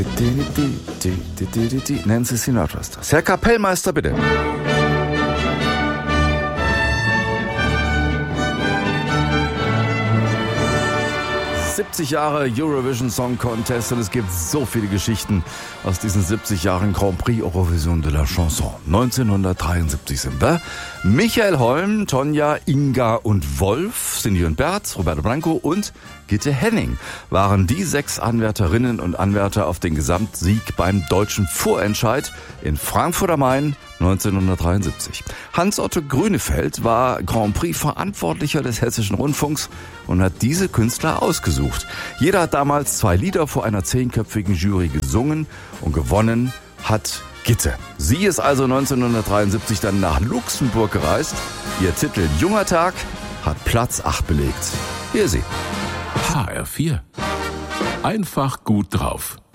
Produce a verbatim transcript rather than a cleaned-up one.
Nancy Sinatra ist das. Herr Kapellmeister, bitte. siebzig Jahre Eurovision Song Contest und es gibt so viele Geschichten aus diesen siebzig Jahren Grand Prix Eurovision de la Chanson. neunzehnhundertdreiundsiebzig sind wir. Michael Holm, Tonja, Inga und Wolf, Cindy und Bert, Roberto Blanco und Gitte Henning waren die sechs Anwärterinnen und Anwärter auf den Gesamtsieg beim deutschen Vorentscheid in Frankfurt am Main neunzehnhundertdreiundsiebzig. Hans-Otto Grünefeld war Grand Prix Verantwortlicher des Hessischen Rundfunks und hat diese Künstler ausgesucht. Jeder hat damals zwei Lieder vor einer zehnköpfigen Jury gesungen und gewonnen hat Gitte. Sie ist also neunzehnhundertdreiundsiebzig dann nach Luxemburg gereist. Ihr Titel Junger Tag hat Platz acht belegt. Hier sie. H R vier. Einfach gut drauf.